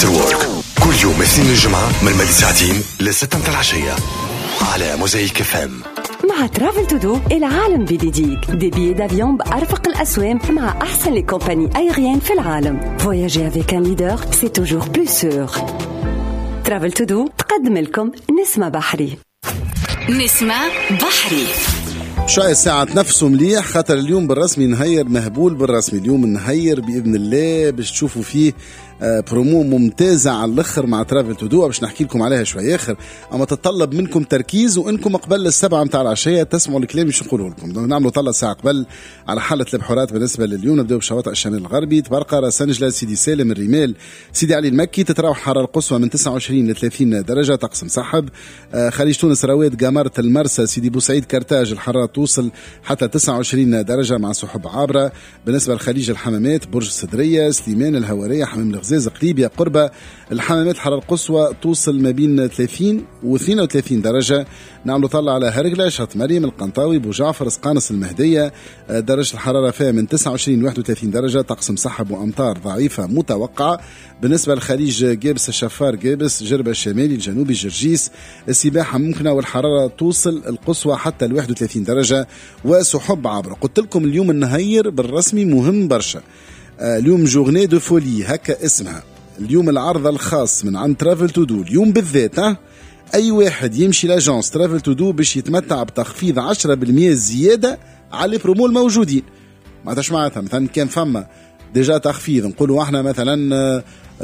افتر وورك كل يوم اثنين الجمعة من مدى ساعتين ل6 العشية على موزايك اف ام. مع ترافل تودو العالم بيديك دي بي دافيون بأرفق الأسوام مع أحسن لي كومباني أيريان في العالم. فواياجي افيك ان ليدر سي توجور بلو سور. ترافل تودو تقدم لكم نسمة بحري. نسمة بحري شوية الساعة تنفسوا مليح خاطر اليوم بالرسمي نهير مهبول بالرسمي. اليوم نهير بإذن الله باش تشوفوا فيه برومو ممتازة على الأخر مع ترافل تودو باش نحكي لكم عليها شوية آخر، أما تتطلب منكم تركيز وإنكم قبل 7 متاع العشية تسمعوا الكلام اللي نقوله لكم. نعملوا طلة ساعة قبل على حالة البحورات بالنسبة لليوم. نبدأ بشواطئ الشمال الغربي، تبرقة، راسنجلة، سيدي سالم، الرمال، سيدي علي المكي تتراوح حرارة القصوى من 29 ل 30 درجة، طقس مسحب. خليج تونس، رواد، جامرة، المرسى، سيدي بوسعيد، كرتاج الحرارة توصل حتى 29 درجة مع سحب عابرة. بالنسبة لخليج الحمامات، برج السدرية، سليمان، الهوارية، حمام الغزاز، قليبية، قربة، الحمامات حرارة القصوى توصل ما بين 30 و 32 درجة. نعملوا طلع على هرقلة، شط مريم، القنطاوي، بوجعفر، سقانس، المهدية، درجة الحرارة فيها من 29 ل 31 درجة، طقس مسحب وأمطار ضعيفة متوقعة. بالنسبة للخليج، جابس، الشفار، جابس، جربة الشمالي، الجنوبي، جرجيس، السباحة ممكنة والحرارة توصل القصوى حتى ل 31 درجة وسحب عبر. قلت لكم اليوم النهير بالرسمي مهم برشا. اليوم جورني دو فولي هكا اسمها. اليوم العرض الخاص من عند ترافل تودو اليوم بالذات. أي واحد يمشي لاجونس ترافل تودو باش يتمتع بتخفيض 10% زيادة على البرومو الموجودين. ما تسمعتها مثلا كان فما ديجا تخفيض نقولوا احنا مثلا